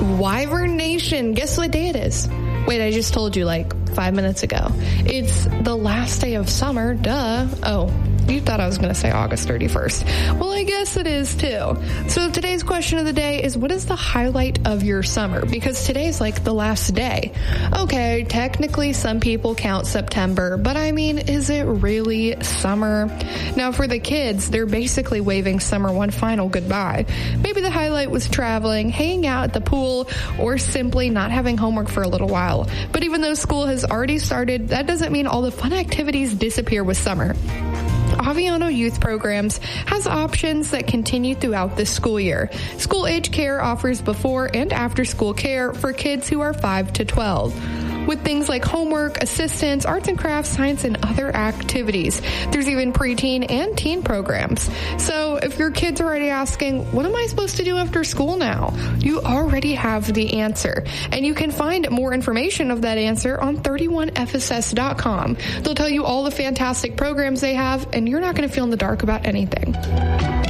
Wyvern Nation, guess what day it is? Wait, I just told you like 5 minutes ago. It's the last day of summer, duh. Oh, you thought I was going to say August 31st. Well, I guess it is too. So today's question of the day is, what is the highlight of your summer? Because today's like the last day. Okay, technically some people count September, but I mean, is it really summer? Now for the kids, they're basically waving summer one final goodbye. Maybe the highlight was traveling, hanging out at the pool, or simply not having homework for a little while. But even though school has already started, that doesn't mean all the fun activities disappear with summer. Aviano Youth Programs has options that continue throughout the school year. School Age Care offers before and after school care for kids who are 5 to 12. With things like homework, assistance, arts and crafts, science, and other activities. There's even preteen and teen programs. So if your kids are already asking, what am I supposed to do after school now? You already have the answer. And you can find more information of that answer on 31fss.com. They'll tell you all the fantastic programs they have, and you're not going to feel in the dark about anything.